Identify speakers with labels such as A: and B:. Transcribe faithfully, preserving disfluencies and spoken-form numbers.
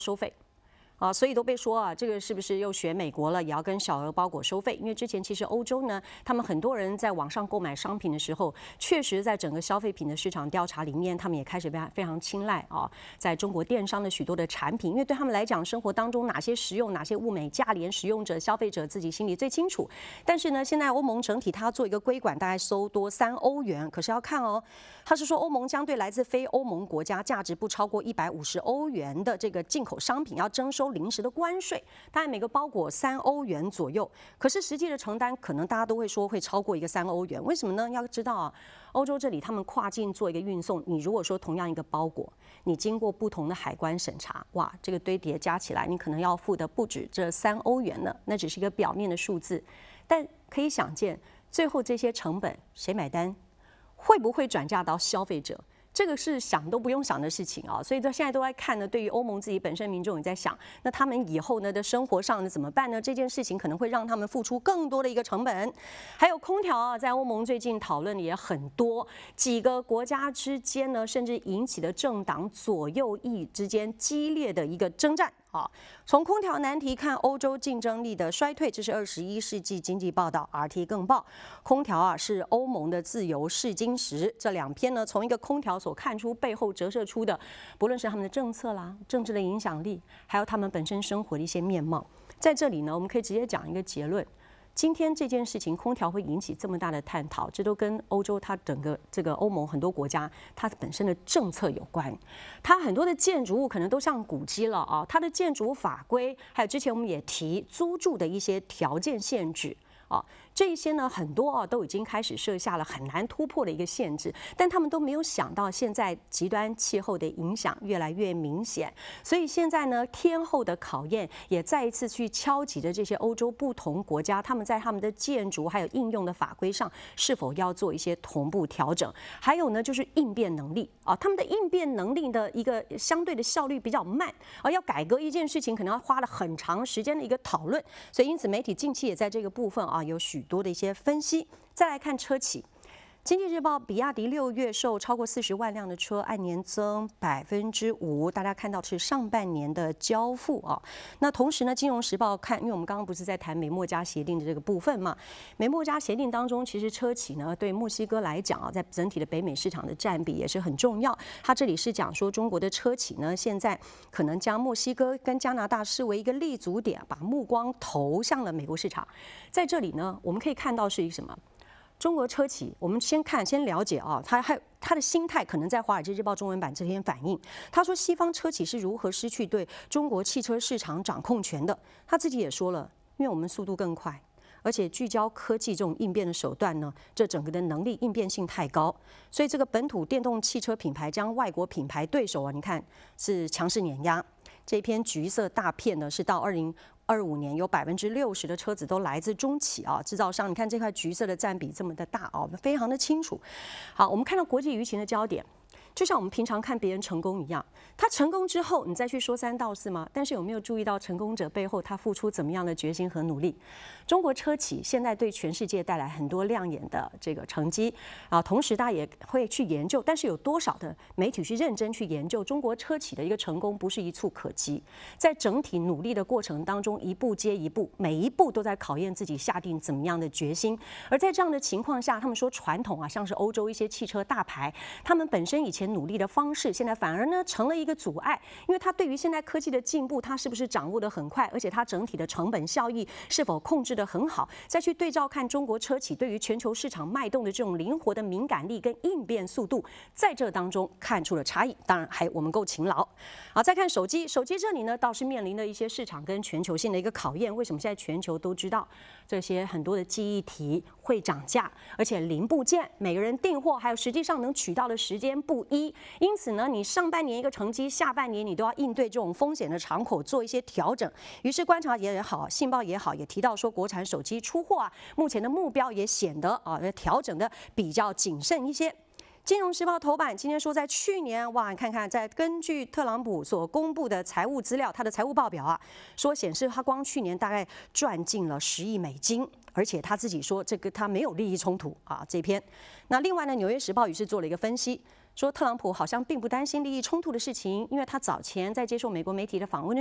A: 收费。 啊，所以都被说啊，这个是不是又学美国了，也要跟小额包裹收费？因为之前其实欧洲呢，他们很多人在网上购买商品的时候，确实在整个消费品的市场调查里面，他们也开始非常非常青睐啊，在中国电商的许多的产品，因为对他们来讲，生活当中哪些实用、哪些物美价廉，使用者、消费者自己心里最清楚。但是呢，现在欧盟整体它要做一个规管，大概收多三欧元，可是要看哦，它是说欧盟将对来自非欧盟国家价值不超过一百五十欧元的这个进口商品要征收 临时的关税，大概每个包裹三欧元左右。可是实际的承担，可能大家都会说会超过一个三欧元。为什么呢？要知道啊，欧洲这里他们跨境做一个运送，你如果说同样一个包裹，你经过不同的海关审查，哇，这个堆叠加起来，你可能要付的不止这三欧元了。那只是一个表面的数字，但可以想见，最后这些成本谁买单？会不会转嫁到消费者？ 这个是想都不用想的事情啊，所以到现在都在看呢。对于欧盟自己本身民众也在想，那他们以后呢的生活上呢怎么办呢？这件事情可能会让他们付出更多的一个成本。还有空调啊，在欧盟最近讨论的也很多，几个国家之间呢，甚至引起了政党左右翼之间激烈的一个征战。 啊，从空调难题看欧洲竞争力的衰退，这是二十一世纪经济报道 R T 更报。空调啊是欧盟的自由试金石。这两篇呢，从一个空调所看出背后折射出的，不论是他们的政策啦、政治的影响力，还有他们本身生活的一些面貌，在这里呢，我们可以直接讲一个结论。 今天这件事情，空调会引起这么大的探讨，这都跟欧洲它整个这个欧盟很多国家它本身的政策有关。它很多的建筑物可能都像古迹了啊，它的建筑法规，还有之前我们也提租住的一些条件限制。 啊，这一些呢，很多啊都已经开始设下了很难突破的一个限制，但他们都没有想到现在极端气候的影响越来越明显，所以现在呢，天候的考验也再一次去敲击着这些欧洲不同国家，他们在他们的建筑还有应用的法规上是否要做一些同步调整，还有呢就是应变能力啊，他们的应变能力的一个相对的效率比较慢，而要改革一件事情可能要花了很长时间的一个讨论，所以因此媒体近期也在这个部分啊。 有许多的一些分析，再来看车企。经济日报，比亚迪六月售超过四十万辆的车，按年增百分之五。大家看到是上半年的交付啊。那同时呢，金融时报看，因为我们刚刚不是在谈美墨加协定的这个部分嘛？美墨加协定当中，其实车企呢对墨西哥来讲啊，在整体的北美市场的占比也是很重要。它这里是讲说，中国的车企呢，现在可能将墨西哥跟加拿大视为一个立足点，把目光投向了美国市场。在这里呢，我们可以看到是一个什么？ 中国车企，我们先看，先了解啊，他还他的心态可能在《华尔街日报》中文版这篇反映。他说，西方车企是如何失去对中国汽车市场掌控权的。他自己也说了，因为我们速度更快，而且聚焦科技这种应变的手段呢，这整个的能力应变性太高，所以这个本土电动汽车品牌将外国品牌对手啊，你看是强势碾压。这篇橘色大片呢，是到二零。 二五年有百分之六十的车子都来自中企啊制造商，你看这块橘色的占比这么的大啊，非常的清楚。好，我们看到国际舆情的焦点。 就像我们平常看别人成功一样，他成功之后，你再去说三道四吗？但是有没有注意到成功者背后他付出怎么样的决心和努力？中国车企现在对全世界带来很多亮眼的这个成绩啊，同时大家也会去研究，但是有多少的媒体去认真去研究中国车企的一个成功，不是一触可及，在整体努力的过程当中，一步接一步，每一步都在考验自己下定怎么样的决心。而在这样的情况下，他们说传统啊，像是欧洲一些汽车大牌，他们本身以前 努力的方式，现在反而呢成了一个阻碍，因为它对于现在科技的进步，它是不是掌握得很快，而且它整体的成本效益是否控制得很好，再去对照看中国车企对于全球市场脉动的这种灵活的敏感力跟应变速度，在这当中看出了差异。当然还我们够勤劳。好，再看手机，手机这里呢倒是面临了一些市场跟全球性的一个考验。为什么现在全球都知道这些很多的记忆体会涨价，而且零部件每个人订货还有实际上能取到的时间不一。 因此呢，你上半年一个成绩，下半年你都要应对这种风险的敞口做一些调整。于是观察也好，信报也好，也提到说，国产手机出货啊，目前的目标也显得啊调整的比较谨慎一些。金融时报头版今天说，在去年哇，你看看，在根据特朗普所公布的财务资料，他的财务报表啊，说显示他光去年大概赚进了十亿美金。 而且他自己说，这个他没有利益冲突啊。这篇，那另外呢，《纽约时报》于是做了一个分析， 说特朗普好像并不担心利益冲突的事情，因为他早前在接受美国媒体的访问的